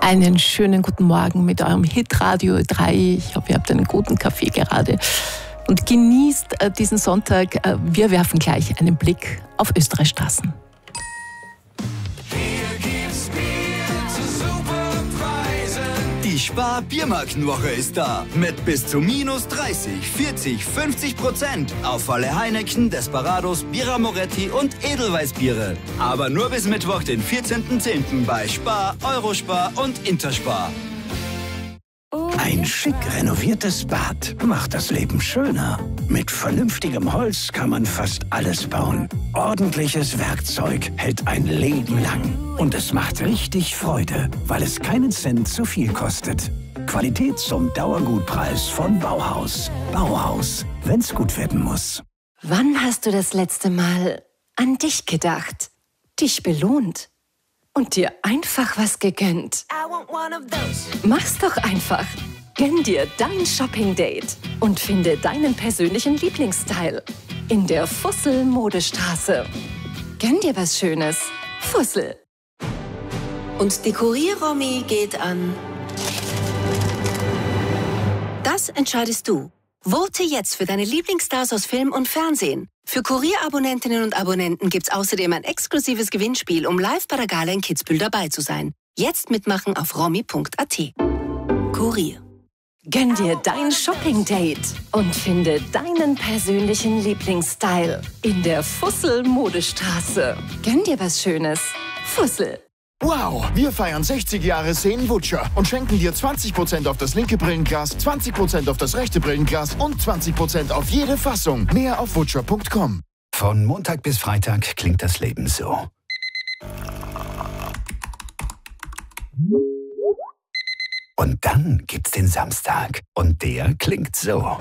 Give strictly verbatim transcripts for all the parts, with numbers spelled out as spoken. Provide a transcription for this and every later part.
Einen schönen guten Morgen mit eurem Hitradio drei. Ich hoffe, ihr habt einen guten Kaffee gerade und genießt äh, diesen Sonntag. Äh, wir werfen gleich einen Blick auf Österreichs Straßen. Die Spar-Biermarkenwoche ist da. Mit bis zu minus dreißig, vierzig, fünfzig Prozent auf alle Heineken, Desperados, Birra Moretti und Edelweißbiere. Aber nur bis Mittwoch, den vierzehnten zehnten bei Spar, Eurospar und Interspar. Ein schick renoviertes Bad macht das Leben schöner. Mit vernünftigem Holz kann man fast alles bauen. Ordentliches Werkzeug hält ein Leben lang. Und es macht richtig Freude, weil es keinen Cent zu viel kostet. Qualität zum Dauergutpreis von Bauhaus. Bauhaus, wenn's gut werden muss. Wann hast du das letzte Mal an dich gedacht, dich belohnt und dir einfach was gegönnt? Mach's doch einfach. Gönn dir dein Shopping-Date und finde deinen persönlichen Lieblingsstyle in der Fussel-Modestraße. Gönn dir was Schönes. Fussel. Und die Kurier-Romy geht an... Das entscheidest du. Vote jetzt für deine Lieblingsstars aus Film und Fernsehen. Für Kurier-Abonnentinnen und Abonnenten gibt's außerdem ein exklusives Gewinnspiel, um live bei der Gala in Kitzbühel dabei zu sein. Jetzt mitmachen auf romy punkt a t. Kurier. Gönn dir dein Shopping-Date und finde deinen persönlichen Lieblingsstyle in der Fussel-Modestraße. Gönn dir was Schönes. Fussel. Wow, wir feiern sechzig Jahre Seen Vutscher und schenken dir zwanzig Prozent auf das linke Brillenglas, zwanzig Prozent auf das rechte Brillenglas und zwanzig Prozent auf jede Fassung. Mehr auf vutscher punkt com. Von Montag bis Freitag klingt das Leben so. Und dann gibt's den Samstag. Und der klingt so.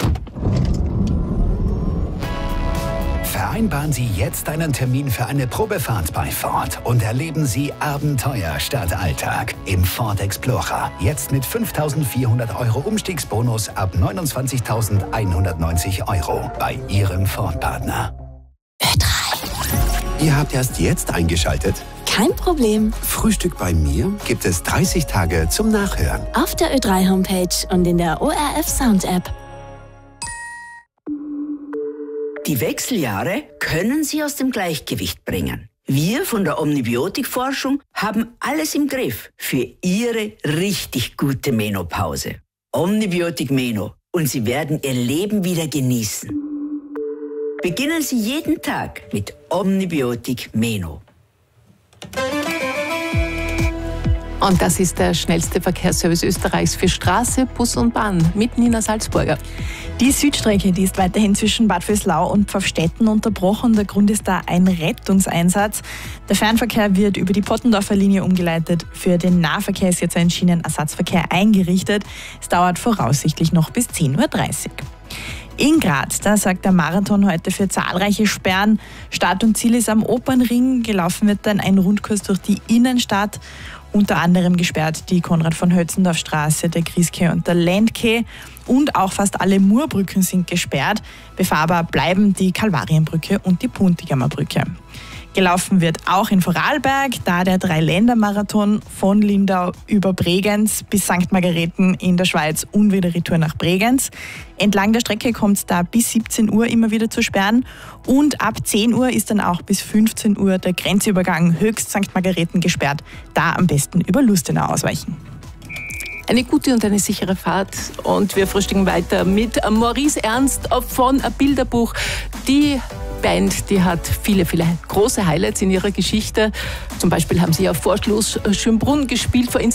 Vereinbaren Sie jetzt einen Termin für eine Probefahrt bei Ford und erleben Sie Abenteuer statt Alltag im Ford Explorer. Jetzt mit fünftausendvierhundert Euro Umstiegsbonus ab neunundzwanzigtausendeinhundertneunzig Euro bei Ihrem Ford-Partner. Ö drei. Ihr habt erst jetzt eingeschaltet? Kein Problem. Frühstück bei mir gibt es dreißig Tage zum Nachhören. Auf der Ö drei Homepage und in der O R F Sound App. Die Wechseljahre können Sie aus dem Gleichgewicht bringen. Wir von der Omnibiotik-Forschung haben alles im Griff für Ihre richtig gute Menopause. Omnibiotik Meno und Sie werden Ihr Leben wieder genießen. Beginnen Sie jeden Tag mit Omnibiotik Meno. Und das ist der schnellste Verkehrsservice Österreichs für Straße, Bus und Bahn mit Nina Salzburger. Die Südstrecke, die ist weiterhin zwischen Bad Vöslau und Pfaffstätten unterbrochen. Der Grund ist da ein Rettungseinsatz. Der Fernverkehr wird über die Pottendorfer Linie umgeleitet. Für den Nahverkehr ist jetzt ein Schienenersatzverkehr eingerichtet. Es dauert voraussichtlich noch bis zehn Uhr dreißig. In Graz, da sorgt der Marathon heute für zahlreiche Sperren. Start und Ziel ist am Opernring. Gelaufen wird dann ein Rundkurs durch die Innenstadt. Unter anderem gesperrt die Konrad-von-Hötzendorf-Straße, der Grieske und der Lendke. Und auch fast alle Murbrücken sind gesperrt. Befahrbar bleiben die Kalvarienbrücke und die Puntigamer Brücke. Gelaufen wird auch in Vorarlberg, da der Dreiländermarathon von Lindau über Bregenz bis Sankt Margareten in der Schweiz und wieder Retour nach Bregenz. Entlang der Strecke kommt es da bis siebzehn Uhr immer wieder zu Sperren und ab zehn Uhr ist dann auch bis fünfzehn Uhr der Grenzübergang Höchst Sankt Margareten gesperrt. Da am besten über Lustenau ausweichen. Eine gute und eine sichere Fahrt. Und wir frühstücken weiter mit Maurice Ernst von Bilderbuch. Die Band, die hat viele, viele große Highlights in ihrer Geschichte. Zum Beispiel haben sie ja vor Schluss Schönbrunn gespielt vor